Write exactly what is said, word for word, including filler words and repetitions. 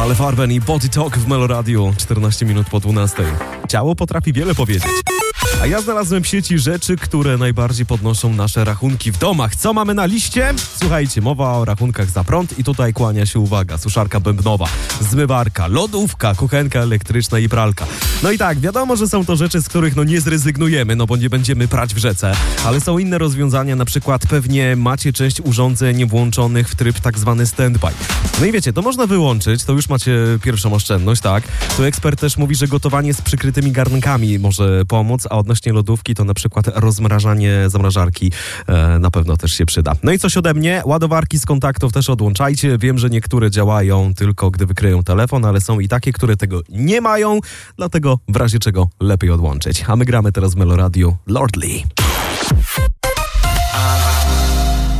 Ale Farben i Body Talk w Meloradiu, czternaście minut po dwunastej. Ciało potrafi wiele powiedzieć. A ja znalazłem w sieci rzeczy, które najbardziej podnoszą nasze rachunki w domach. Co mamy na liście? Słuchajcie, mowa o rachunkach za prąd i tutaj kłania się uwaga. Suszarka bębnowa, zmywarka, lodówka, kuchenka elektryczna i pralka. No i tak, wiadomo, że są to rzeczy, z których no nie zrezygnujemy, no bo nie będziemy prać w rzece. Ale są inne rozwiązania, na przykład pewnie macie część urządzeń włączonych w tryb tak zwany standby. No i wiecie, to można wyłączyć, to już macie pierwszą oszczędność, tak? Tu ekspert też mówi, że gotowanie z przykrytymi garnkami może pomóc, a odnośnie lodówki to na przykład rozmrażanie zamrażarki e, na pewno też się przyda. No i coś ode mnie, ładowarki z kontaktów też odłączajcie. Wiem, że niektóre działają tylko gdy wykryją telefon, ale są i takie, które tego nie mają, dlatego w razie czego lepiej odłączyć. A my gramy teraz w Meloradiu Lord Lee.